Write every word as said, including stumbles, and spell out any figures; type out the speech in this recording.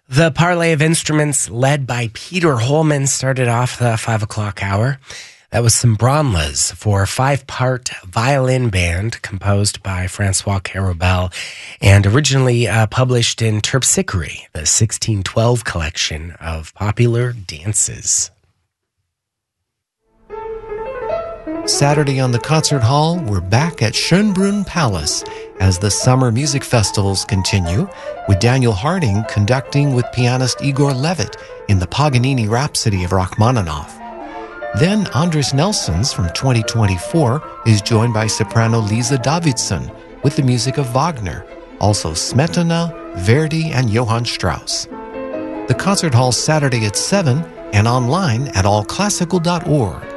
The parley of instruments led by Peter Holman started off the five o'clock hour. That was some Bromlas for a five-part violin band composed by Francois Carobel and originally uh, published in Terpsichore, the sixteen twelve collection of popular dances. Saturday on the Concert Hall, we're back at Schönbrunn Palace as the summer music festivals continue, with Daniel Harding conducting with pianist Igor Levit in the Paganini Rhapsody of Rachmaninoff. Then Andres Nelsons from twenty twenty-four is joined by soprano Lisa Davidsson with the music of Wagner, also Smetana, Verdi, and Johann Strauss. The Concert Hall Saturday at seven and online at all classical dot org.